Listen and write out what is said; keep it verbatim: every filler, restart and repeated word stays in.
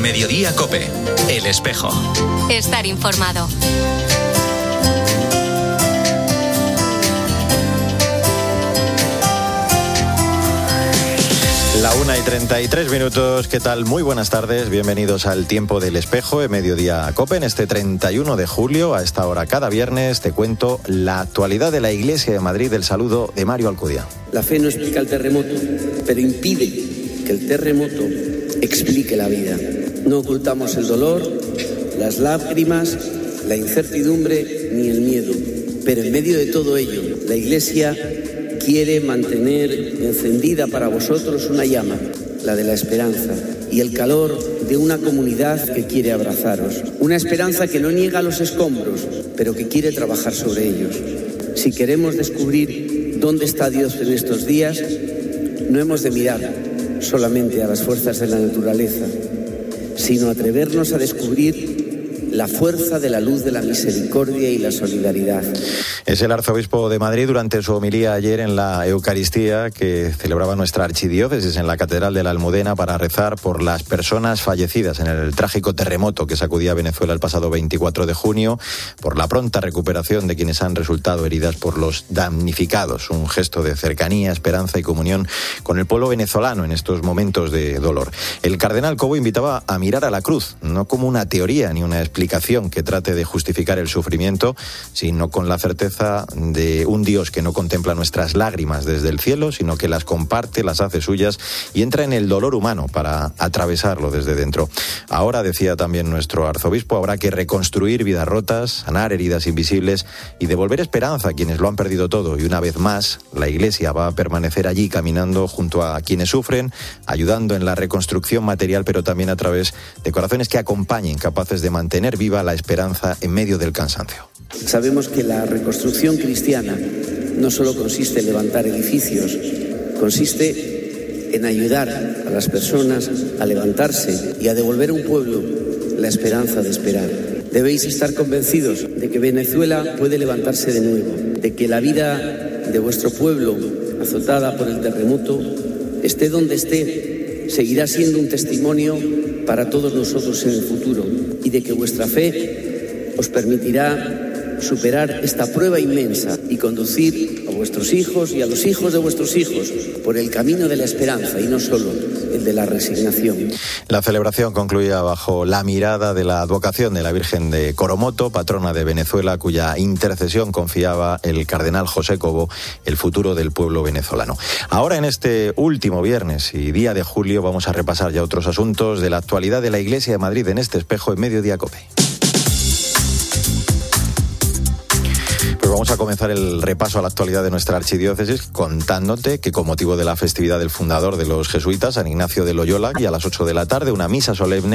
Mediodía COPE, El Espejo. Estar informado. La una y treinta y tres minutos, ¿qué tal? Muy buenas tardes, bienvenidos al Tiempo del Espejo en Mediodía COPE. En este treinta y uno de julio, a esta hora cada viernes, te cuento la actualidad de la Iglesia de Madrid. El saludo de Mario Alcudia. La fe no explica el terremoto, pero impide que el terremoto explique la vida. No ocultamos el dolor, las lágrimas, la incertidumbre ni el miedo, pero en medio de todo ello, la Iglesia quiere mantener encendida para vosotros una llama, la de la esperanza, y el calor de una comunidad que quiere abrazaros. Una esperanza que no niega los escombros, pero que quiere trabajar sobre ellos. Si queremos descubrir dónde está Dios en estos días, no hemos de mirar solamente a las fuerzas de la naturaleza, sino atrevernos a descubrir la fuerza de la luz de la misericordia y la solidaridad. Es el arzobispo de Madrid durante su homilía ayer en la Eucaristía que celebraba nuestra archidiócesis en la Catedral de la Almudena para rezar por las personas fallecidas en el trágico terremoto que sacudía a Venezuela el pasado veinticuatro de junio, por la pronta recuperación de quienes han resultado heridas por los damnificados. Un gesto de cercanía, esperanza y comunión con el pueblo venezolano en estos momentos de dolor. El cardenal Cobo invitaba a mirar a la cruz, no como una teoría ni una explicación que trate de justificar el sufrimiento, sino con la certeza de un Dios que no contempla nuestras lágrimas desde el cielo, sino que las comparte, las hace suyas y entra en el dolor humano para atravesarlo desde dentro. Ahora, decía también nuestro arzobispo, habrá que reconstruir vidas rotas, sanar heridas invisibles y devolver esperanza a quienes lo han perdido todo. Y una vez más, la Iglesia va a permanecer allí caminando junto a quienes sufren, ayudando en la reconstrucción material, pero también a través de corazones que acompañen, capaces de mantener viva la esperanza en medio del cansancio. Sabemos que la reconstrucción cristiana no solo consiste en levantar edificios, consiste en ayudar a las personas a levantarse y a devolver a un pueblo la esperanza de esperar. Debéis estar convencidos de que Venezuela puede levantarse de nuevo, de que la vida de vuestro pueblo, azotada por el terremoto, esté donde esté, seguirá siendo un testimonio para todos nosotros en el futuro, y de que vuestra fe os permitirá superar esta prueba inmensa y conducir a vuestros hijos y a los hijos de vuestros hijos por el camino de la esperanza y no solo el de la resignación. La celebración concluía bajo la mirada de la advocación de la Virgen de Coromoto, patrona de Venezuela, cuya intercesión confiaba el cardenal José Cobo el futuro del pueblo venezolano. Ahora, en este último viernes y día de julio, vamos a repasar ya otros asuntos de la actualidad de la Iglesia de Madrid en este espejo en Mediodía COPE. Pues vamos a comenzar el repaso a la actualidad de nuestra archidiócesis contándote que con motivo de la festividad del fundador de los jesuitas, San Ignacio de Loyola, y a las ocho de la tarde una misa solemne